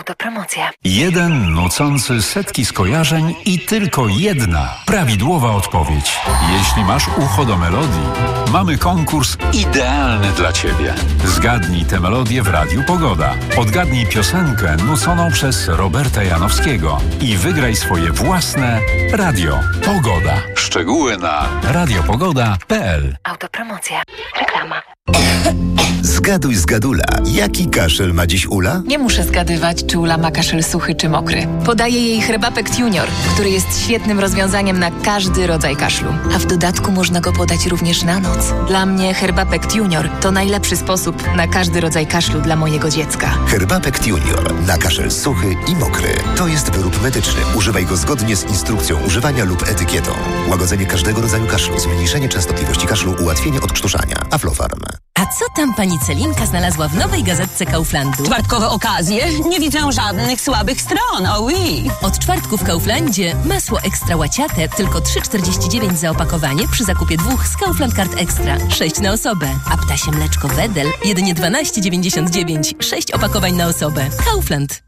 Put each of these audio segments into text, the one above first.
Autopromocja. Jeden nucący setki skojarzeń i tylko jedna prawidłowa odpowiedź. Jeśli masz ucho do melodii, mamy konkurs idealny dla Ciebie. Zgadnij tę melodię w Radiu Pogoda. Odgadnij piosenkę nuconą przez Roberta Janowskiego i wygraj swoje własne Radio Pogoda. Szczegóły na radiopogoda.pl. Autopromocja. Reklama. Zgaduj z Gadula. Jaki kaszel ma dziś Ula? Nie muszę zgadywać, czy Ula ma kaszel suchy czy mokry. Podaję jej Herbapekt Junior, który jest świetnym rozwiązaniem na każdy rodzaj kaszlu. A w dodatku można go podać również na noc. Dla mnie Herbapekt Junior to najlepszy sposób na każdy rodzaj kaszlu dla mojego dziecka. Herbapekt Junior na kaszel suchy i mokry. To jest wyrób medyczny. Używaj go zgodnie z instrukcją używania lub etykietą. Łagodzenie każdego rodzaju kaszlu, zmniejszenie częstotliwości kaszlu, ułatwienie odkrztuszania. Aflofarm. A co tam pani Celinka znalazła w nowej gazetce Kauflandu? Czwartkowe okazje? Nie widzę żadnych słabych stron, oui. Od czwartku w Kauflandzie masło ekstra łaciate tylko 3,49 za opakowanie przy zakupie 2 z Kaufland Card Extra. 6 na osobę. A ptasie mleczko Wedel jedynie 12,99. 6 opakowań na osobę. Kaufland.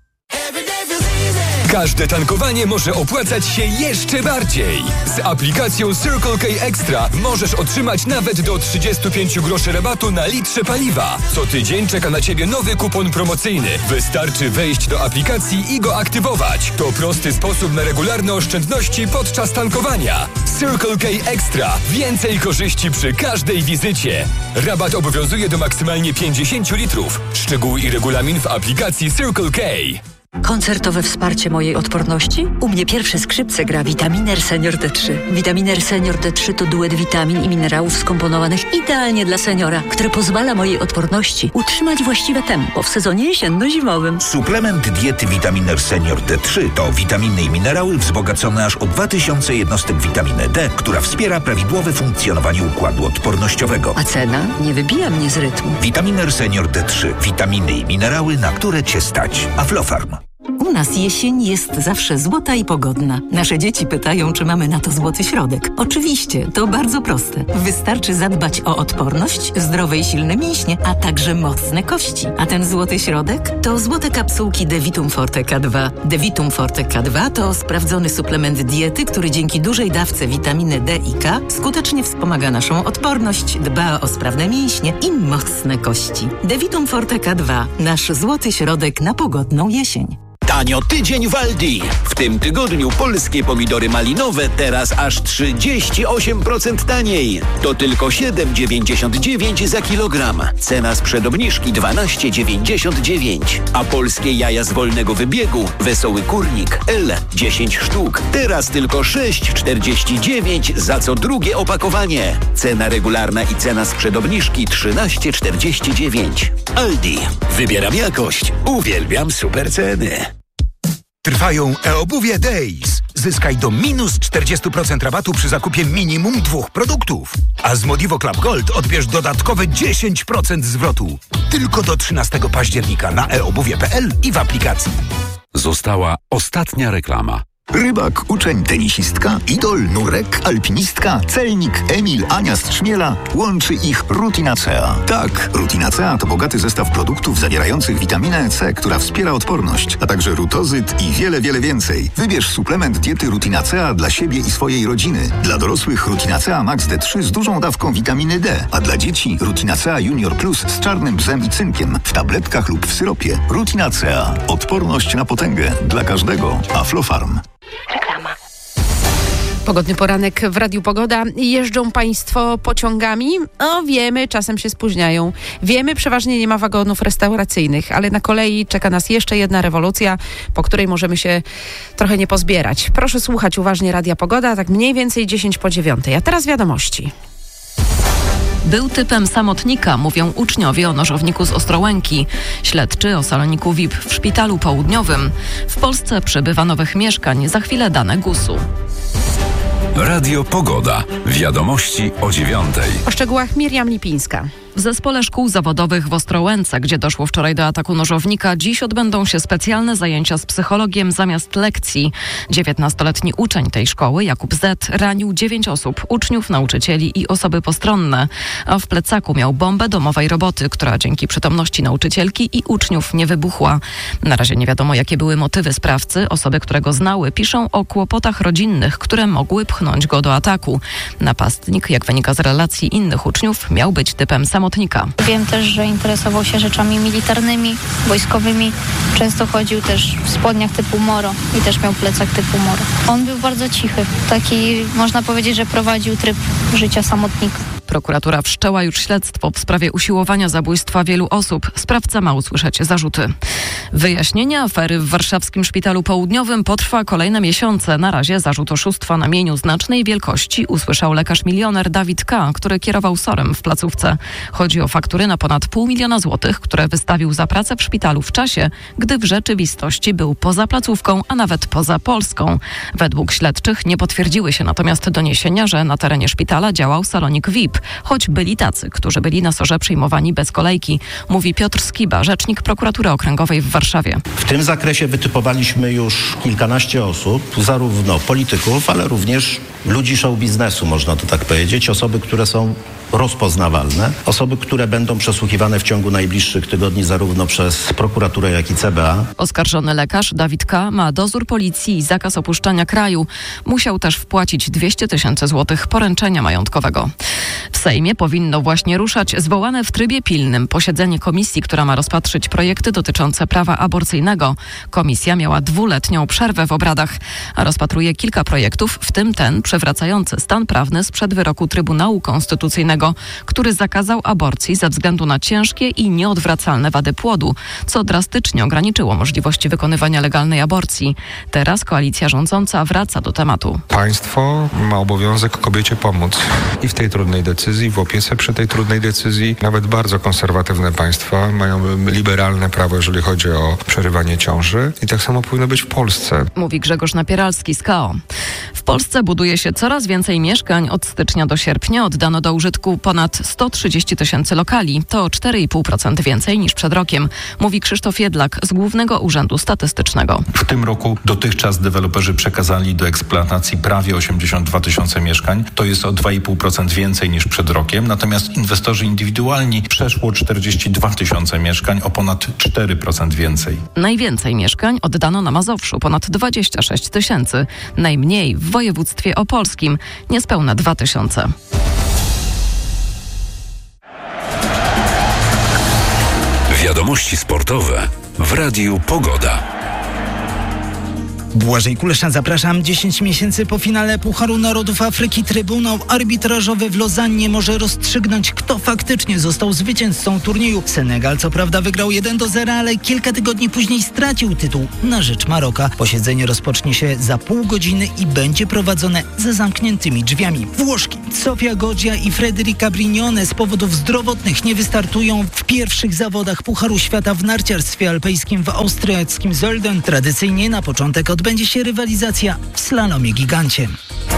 Każde tankowanie może opłacać się jeszcze bardziej. Z aplikacją Circle K Extra możesz otrzymać nawet do 35 groszy rabatu na litrze paliwa. Co tydzień czeka na Ciebie nowy kupon promocyjny. Wystarczy wejść do aplikacji i go aktywować. To prosty sposób na regularne oszczędności podczas tankowania. Circle K Extra. Więcej korzyści przy każdej wizycie. Rabat obowiązuje do maksymalnie 50 litrów. Szczegóły i regulamin w aplikacji Circle K. Koncertowe wsparcie mojej odporności? U mnie pierwsze skrzypce gra Vitaminer Senior D3. Vitaminer Senior D3 to duet witamin i minerałów skomponowanych idealnie dla seniora, który pozwala mojej odporności utrzymać właściwe tempo w sezonie jesienno-zimowym. Suplement diety Vitaminer Senior D3 to witaminy i minerały wzbogacone aż o 2000 jednostek witaminy D, która wspiera prawidłowe funkcjonowanie układu odpornościowego. A cena nie wybija mnie z rytmu. Vitaminer Senior D3. Witaminy i minerały, na które Cię stać. Aflofarm. U nas jesień jest zawsze złota i pogodna. Nasze dzieci pytają, czy mamy na to złoty środek. Oczywiście, to bardzo proste. Wystarczy zadbać o odporność, zdrowe i silne mięśnie, a także mocne kości. A ten złoty środek to złote kapsułki Devitum Forte K2. Devitum Forte K2 to sprawdzony suplement diety, który dzięki dużej dawce witaminy D i K skutecznie wspomaga naszą odporność, dba o sprawne mięśnie i mocne kości. Devitum Forte K2. Nasz złoty środek na pogodną jesień. Tanio tydzień w Aldi. W tym tygodniu polskie pomidory malinowe teraz aż 38% taniej. To tylko 7,99 za kilogram. Cena sprzed obniżki 12,99. A polskie jaja z wolnego wybiegu Wesoły Kurnik L 10 sztuk. Teraz tylko 6,49 za co drugie opakowanie. Cena regularna i cena sprzed obniżki 13,49. Aldi. Wybieram jakość. Uwielbiam super ceny. Trwają e-obuwie Days. Zyskaj do minus 40% rabatu przy zakupie minimum 2 produktów. A z Modivo Club Gold odbierz dodatkowe 10% zwrotu. Tylko do 13 października na eobuwie.pl i w aplikacji. Została ostatnia reklama. Rybak, uczeń, tenisistka, idol, nurek, alpinistka, celnik, Emil, Ania z Trzmiela. Łączy ich Rutinacea. Tak, Rutinacea to bogaty zestaw produktów zawierających witaminę C, która wspiera odporność, a także rutozyt i wiele, wiele więcej. Wybierz suplement diety Rutinacea dla siebie i swojej rodziny. Dla dorosłych Rutinacea Max D3 z dużą dawką witaminy D, a dla dzieci Rutinacea Junior Plus z czarnym bzem i cynkiem w tabletkach lub w syropie. Rutinacea. Odporność na potęgę. Dla każdego. Aflofarm. Reklama. Pogodny poranek w Radiu Pogoda. Jeżdżą Państwo pociągami? O, wiemy, czasem się spóźniają. Wiemy, przeważnie nie ma wagonów restauracyjnych, ale na kolei czeka nas jeszcze jedna rewolucja, po której możemy się trochę nie pozbierać. Proszę słuchać uważnie Radia Pogoda, tak mniej więcej 10:09. A teraz wiadomości. Był typem samotnika, mówią uczniowie o nożowniku z Ostrołęki. Śledczy o saloniku VIP w szpitalu południowym. W Polsce przybywa nowych mieszkań, za chwilę dane GUS-u. Radio Pogoda. Wiadomości o 9:00. O szczegółach Miriam Lipińska. W zespole szkół zawodowych w Ostrołęce, gdzie doszło wczoraj do ataku nożownika, dziś odbędą się specjalne zajęcia z psychologiem zamiast lekcji. 19-letni uczeń tej szkoły, Jakub Z., ranił 9 osób, uczniów, nauczycieli i osoby postronne. A w plecaku miał bombę domowej roboty, która dzięki przytomności nauczycielki i uczniów nie wybuchła. Na razie nie wiadomo, jakie były motywy sprawcy. Osoby, które go znały, piszą o kłopotach rodzinnych, które mogły pchnąć go do ataku. Napastnik, jak wynika z relacji innych uczniów, miał być typem samotnika. Wiem też, że interesował się rzeczami militarnymi, wojskowymi. Często chodził też w spodniach typu Moro i też miał plecak typu Moro. On był bardzo cichy. Taki, można powiedzieć, że prowadził tryb życia samotnika. Prokuratura wszczęła już śledztwo w sprawie usiłowania zabójstwa wielu osób. Sprawca ma usłyszeć zarzuty. Wyjaśnienie afery w warszawskim Szpitalu Południowym potrwa kolejne miesiące. Na razie zarzut oszustwa na mieniu znacznej wielkości usłyszał lekarz milioner Dawid K., który kierował SOR-em w placówce. Chodzi o faktury na ponad 500 000 złotych, które wystawił za pracę w szpitalu w czasie, gdy w rzeczywistości był poza placówką, a nawet poza Polską. Według śledczych nie potwierdziły się natomiast doniesienia, że na terenie szpitala działał salonik VIP, choć byli tacy, którzy byli na SOR-ze przyjmowani bez kolejki, mówi Piotr Skiba, rzecznik prokuratury okręgowej w Warszawie. W tym zakresie wytypowaliśmy już kilkanaście osób, zarówno polityków, ale również ludzi show biznesu, można to tak powiedzieć, osoby, które są rozpoznawalne, osoby, które będą przesłuchiwane w ciągu najbliższych tygodni zarówno przez prokuraturę, jak i CBA. Oskarżony lekarz Dawid K. ma dozór policji i zakaz opuszczania kraju. Musiał też wpłacić 200 000 złotych poręczenia majątkowego. W Sejmie powinno właśnie ruszać zwołane w trybie pilnym posiedzenie komisji, która ma rozpatrzyć projekty dotyczące prawa aborcyjnego. Komisja miała 2-letnią przerwę w obradach, a rozpatruje kilka projektów, w tym ten przywracający stan prawny sprzed wyroku Trybunału Konstytucyjnego, który zakazał aborcji ze względu na ciężkie i nieodwracalne wady płodu, co drastycznie ograniczyło możliwości wykonywania legalnej aborcji. Teraz koalicja rządząca wraca do tematu. Państwo ma obowiązek kobiecie pomóc i w tej trudnej decyzji, w opiece przy tej trudnej decyzji. Nawet bardzo konserwatywne państwa mają liberalne prawo, jeżeli chodzi o przerywanie ciąży i tak samo powinno być w Polsce. Mówi Grzegorz Napieralski z KO. W Polsce buduje się coraz więcej mieszkań. Od stycznia do sierpnia oddano do użytku ponad 130 000 lokali. To o 4,5% więcej niż przed rokiem, mówi Krzysztof Jedlak z Głównego Urzędu Statystycznego. W tym roku dotychczas deweloperzy przekazali do eksploatacji prawie 82 000 mieszkań. To jest o 2,5% więcej niż przed rokiem. Natomiast inwestorzy indywidualni przeszło 42 000 mieszkań, o ponad 4% więcej. Najwięcej mieszkań oddano na Mazowszu, ponad 26 000. Najmniej w województwie opolskim, niespełna 2 000. Wiadomości sportowe w Radiu Pogoda. Błażej Kulesza, zapraszam. 10 miesięcy po finale Pucharu Narodów Afryki Trybunał Arbitrażowy w Lozannie może rozstrzygnąć, kto faktycznie został zwycięzcą turnieju. Senegal co prawda wygrał 1-0, ale kilka tygodni później stracił tytuł na rzecz Maroka. Posiedzenie rozpocznie się za pół godziny i będzie prowadzone za zamkniętymi drzwiami. Włoszki Sofia Goggia i Federica Brignone z powodów zdrowotnych nie wystartują w pierwszych zawodach Pucharu Świata w narciarstwie alpejskim w austriackim Sölden. Tradycyjnie na początek odbędzie się rywalizacja w slalomie gigancie.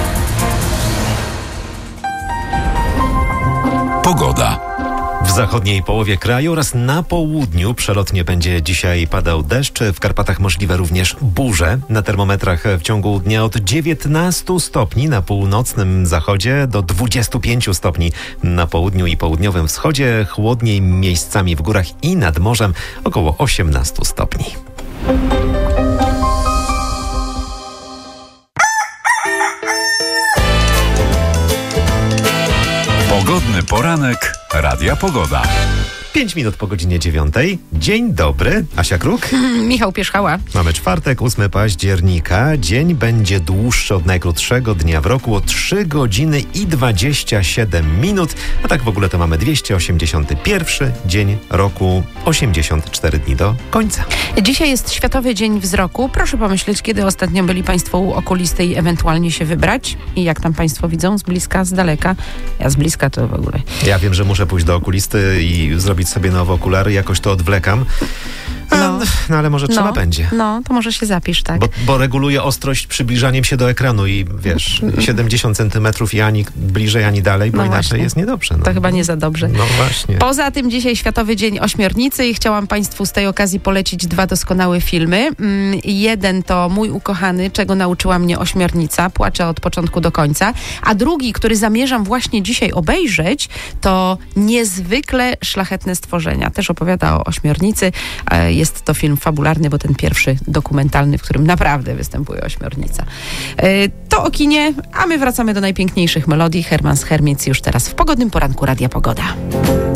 Pogoda. W zachodniej połowie kraju oraz na południu przelotnie będzie dzisiaj padał deszcz. W Karpatach możliwe również burze. Na termometrach w ciągu dnia od 19 stopni na północnym zachodzie do 25 stopni na południu i południowym wschodzie. Chłodniej miejscami w górach i nad morzem około 18 stopni. Pogodny poranek Radia Pogoda. 5 minut po godzinie 9. Dzień dobry. Asia Kruk. Michał Pierzchała. Mamy czwartek, 8 października. Dzień będzie dłuższy od najkrótszego dnia w roku o 3 godziny i 27 minut. A tak w ogóle to mamy 281 dzień roku, 84 dni do końca. Dzisiaj jest Światowy Dzień Wzroku. Proszę pomyśleć, kiedy ostatnio byli Państwo u okulisty i ewentualnie się wybrać. I jak tam Państwo widzą? Z bliska, z daleka? Ja z bliska to w ogóle. Ja wiem, że muszę pójść do okulisty i zrobić sobie nowe okulary. Jakoś to odwlekam. No ale może trzeba będzie. No, to może się zapisz, tak. Bo reguluje ostrość przybliżaniem się do ekranu i wiesz, 70 centymetrów i ani bliżej, ani dalej, bo inaczej jest niedobrze. To chyba nie za dobrze. No właśnie. Poza tym dzisiaj Światowy Dzień Ośmiornicy i chciałam Państwu z tej okazji polecić 2 doskonałe filmy. Jeden to Mój ukochany, czego nauczyła mnie ośmiornica, płaczę od początku do końca, a drugi, który zamierzam właśnie dzisiaj obejrzeć, to Niezwykle szlachetne stworzenia. Też opowiada o ośmiornicy. Jest to film fabularny, bo ten pierwszy dokumentalny, w którym naprawdę występuje ośmiornica. To o kinie, a my wracamy do najpiękniejszych melodii. Herman z Hermiec już teraz w pogodnym poranku Radia Pogoda.